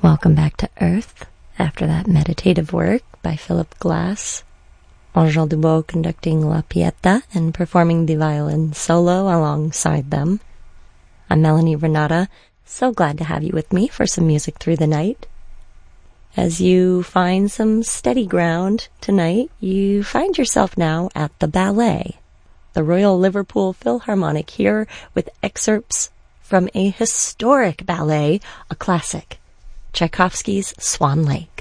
Welcome back to Earth after that meditative work by Philip Glass. Angèle Dubos conducting La Pieta and performing the violin solo alongside them. I'm Melanie Renata, so glad to have you with me for some music through the night. As you find some steady ground tonight, you find yourself now at the ballet, the Royal Liverpool Philharmonic, here with excerpts from a historic ballet, a classic, Tchaikovsky's Swan Lake.